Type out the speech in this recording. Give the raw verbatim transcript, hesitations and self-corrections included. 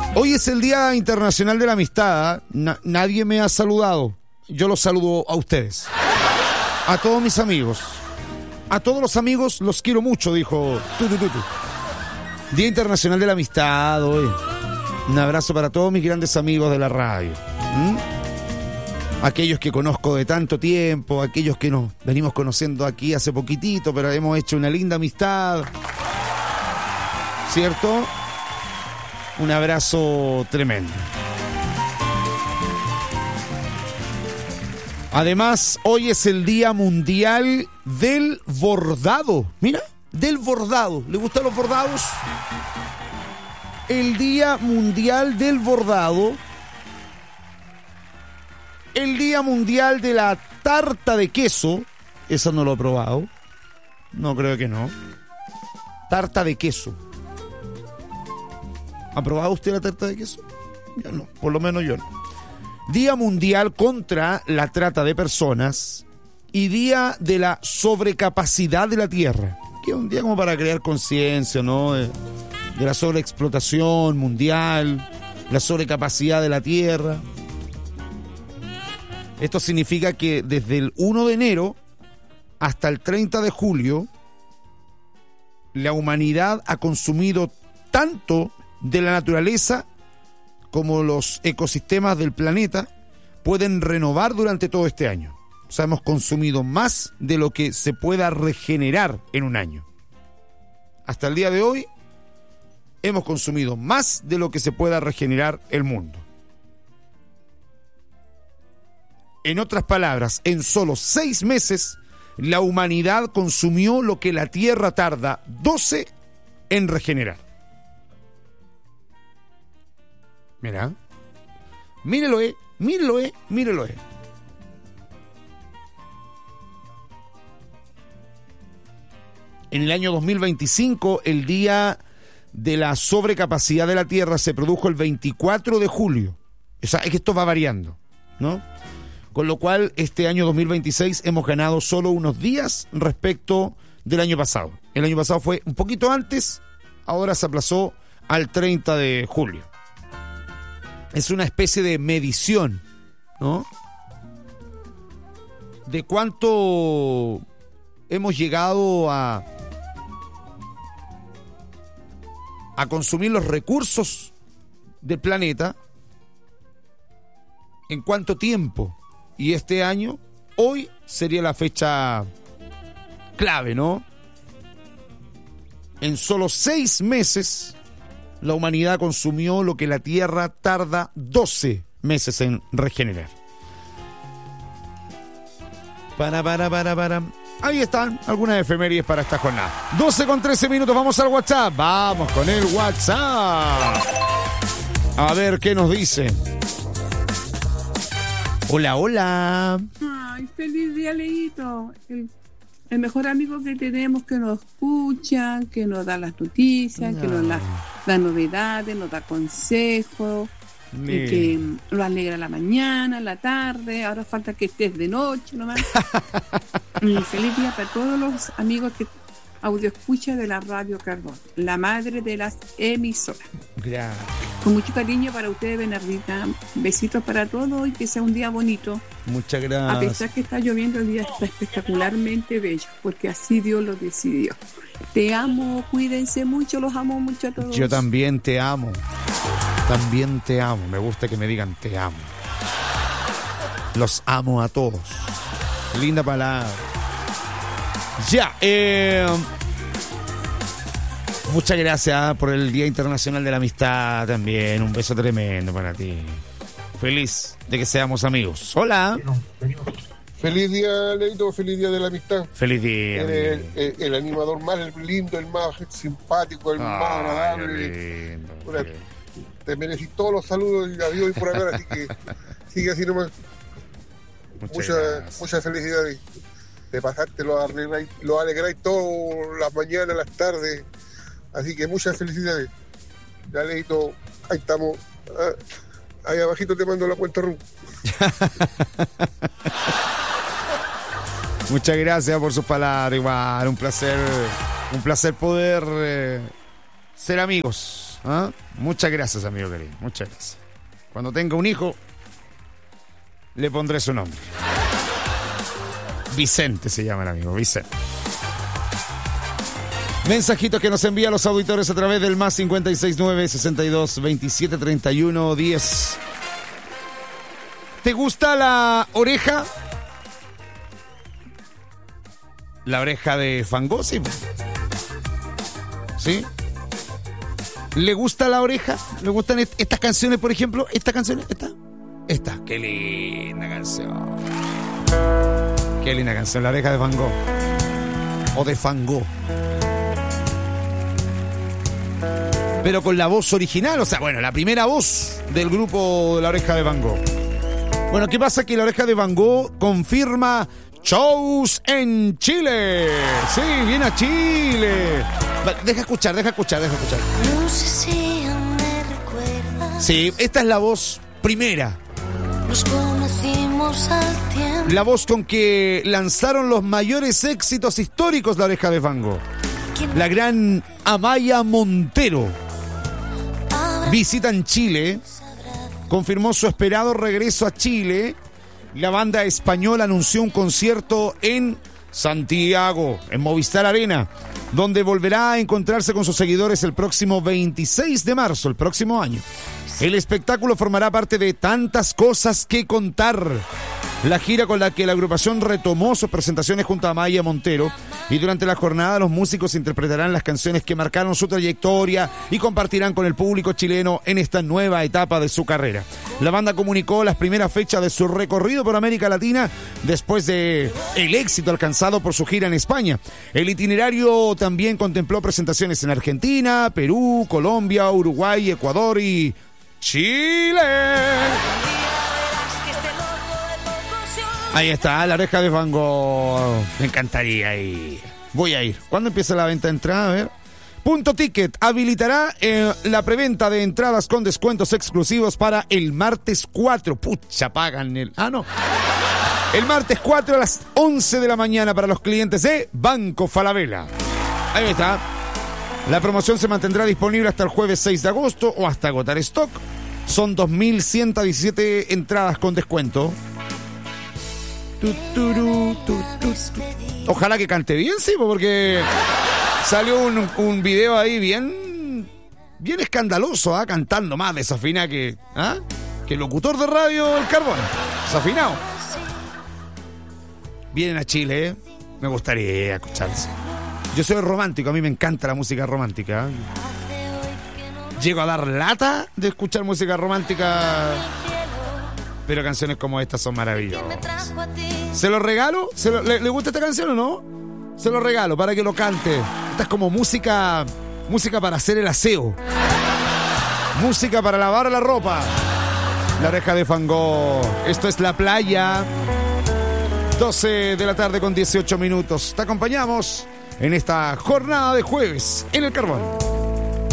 Hoy es el Día Internacional de la Amistad. Na- nadie me ha saludado. Yo los saludo a ustedes. A todos mis amigos. A todos los amigos los quiero mucho, dijo tu, tu, tu, tu. Día Internacional de la Amistad hoy. Un abrazo para todos mis grandes amigos de la radio. ¿Mm? Aquellos que conozco de tanto tiempo, aquellos que nos venimos conociendo aquí hace poquitito, pero hemos hecho una linda amistad. ¿Cierto? Un abrazo tremendo. Además, hoy es el Día Mundial del Bordado. Mira, del bordado. ¿Le gustan los bordados? El Día Mundial del Bordado. El Día Mundial de la Tarta de Queso. Esa no lo he probado. No, creo que no. Tarta de queso. ¿Ha probado usted la tarta de queso? Yo no, por lo menos yo no. Día Mundial contra la Trata de Personas y Día de la Sobrecapacidad de la Tierra, que es un día como para crear conciencia, ¿no? De, de la sobreexplotación mundial, la sobrecapacidad de la Tierra. Esto significa que desde el primero de enero hasta el treinta de julio, la humanidad ha consumido tanto de la naturaleza como los ecosistemas del planeta pueden renovar durante todo este año. O sea, hemos consumido más de lo que se pueda regenerar en un año. Hasta el día de hoy, hemos consumido más de lo que se pueda regenerar el mundo. En otras palabras, en solo seis meses, la humanidad consumió lo que la Tierra tarda doce en regenerar. Mira, mírelo, eh, mírelo, eh, mírelo, eh. En el año dos mil veinticinco, el Día de la Sobrecapacidad de la Tierra se produjo el veinticuatro de julio. O sea, es que esto va variando, ¿no? Con lo cual, este año dos mil veintiséis hemos ganado solo unos días respecto del año pasado. El año pasado fue un poquito antes, ahora se aplazó al treinta de julio. Es una especie de medición, ¿no? De cuánto hemos llegado a, a consumir los recursos del planeta, en cuánto tiempo. Y este año, hoy sería la fecha clave, ¿no? En solo seis meses, la humanidad consumió lo que la Tierra tarda doce meses en regenerar. Para, para, para, para. Ahí están algunas efemérides para esta jornada. doce con trece minutos, vamos al WhatsApp. Vamos con el WhatsApp. A ver qué nos dice. Hola, hola. Ay, feliz día, Leito. El, el mejor amigo que tenemos, que nos escucha, que nos da las noticias, no. que nos da, da novedades, nos da consejos, y que lo alegra la mañana, la tarde. Ahora falta que estés de noche nomás. Y feliz día para todos los amigos que audio escucha de la Radio Cardón, la madre de las emisoras. Gracias. Con mucho cariño para ustedes, Bernardita. Besitos para todos y que sea un día bonito. Muchas gracias. A pesar que está lloviendo, el día está espectacularmente bello, porque así Dios lo decidió. Te amo, cuídense mucho, los amo mucho a todos. Yo también te amo. También te amo. Me gusta que me digan te amo. Los amo a todos. Linda palabra. Ya, eh, muchas gracias por el Día Internacional de la Amistad también. Un beso tremendo para ti. Feliz de que seamos amigos. Hola. Feliz día, Leito. Feliz día de la amistad. Feliz día. Eres el, el, el animador más lindo, el más simpático, el ah, más agradable. Lindo, Una, te merecí todos los saludos y adiós y por acá, así que sigue así nomás. Muchas muchas mucha felicidades. De pasarte, lo alegráis, lo alegráis todas las mañanas, las tardes. Así que muchas felicidades. Ya, Leito, ahí estamos. Ah, ahí abajito te mando la cuenta R U. Muchas gracias por sus palabras, igual. Un placer, un placer poder eh, ser amigos. ¿Ah? Muchas gracias, amigo querido. Muchas gracias. Cuando tenga un hijo, le pondré su nombre. Vicente se llama el amigo, Vicente. Mensajitos que nos envían los auditores a través del más cincuenta y seis nueve, sesenta y dos, veintisiete, treinta y uno, diez. ¿Te gusta la oreja? La oreja de Van Gogh, sí. ¿Sí? ¿Le gusta la oreja? ¿Le gustan est- estas canciones, por ejemplo? ¿Esta canción? ¿Esta? Esta. Qué linda canción. Qué linda canción, La oreja de Van Gogh. O de Van Gogh. Pero con la voz original, o sea, bueno, la primera voz del grupo La oreja de Van Gogh. Bueno, ¿qué pasa? Que La oreja de Van Gogh confirma shows en Chile. Sí, viene a Chile. Deja escuchar, deja escuchar, deja escuchar. No sé si aún me recuerdas. Sí, esta es la voz primera. Nos conocimos al tiempo. La voz con que lanzaron los mayores éxitos históricos La oreja de Van Gogh. La gran Amaya Montero. Visita en Chile. Confirmó su esperado regreso a Chile. La banda española anunció un concierto en Santiago, en Movistar Arena, donde volverá a encontrarse con sus seguidores el próximo veintiséis de marzo, el próximo año. El espectáculo formará parte de Tantas cosas que contar, la gira con la que la agrupación retomó sus presentaciones junto a Amaya Montero, y durante la jornada los músicos interpretarán las canciones que marcaron su trayectoria y compartirán con el público chileno en esta nueva etapa de su carrera. La banda comunicó las primeras fechas de su recorrido por América Latina después de el éxito alcanzado por su gira en España. El itinerario también contempló presentaciones en Argentina, Perú, Colombia, Uruguay, Ecuador y Chile. Ahí está, La oreja de Van Gogh. Me encantaría ir. Voy a ir. ¿Cuándo empieza la venta de entrada? A ver. Punto Ticket habilitará eh, la preventa de entradas con descuentos exclusivos para el martes cuatro. Pucha, pagan el... Ah, no. El martes cuatro a las once de la mañana para los clientes de Banco Falabella. Ahí está. La promoción se mantendrá disponible hasta el jueves seis de agosto o hasta agotar stock. Son dos mil ciento diecisiete entradas con descuento. Tu, turu, tu, tu, tu. Ojalá que cante bien, sí, porque salió un, un video ahí bien bien escandaloso, ¿eh? Cantando más desafinado que, ¿eh? que el locutor de radio El Carbón. Desafinado. Vienen a Chile, ¿eh? Me gustaría escucharse. Yo soy romántico, a mí me encanta la música romántica. Llego a dar lata de escuchar música romántica, pero canciones como estas son maravillosas. ¿Se lo regalo? ¿Se lo, le, ¿Le gusta esta canción o no? Se lo regalo para que lo cante. Esta es como música, música para hacer el aseo. Música para lavar la ropa. La oreja de Van Gogh. Esto es La Playa. doce de la tarde con dieciocho minutos. Te acompañamos en esta jornada de jueves en El Carbón.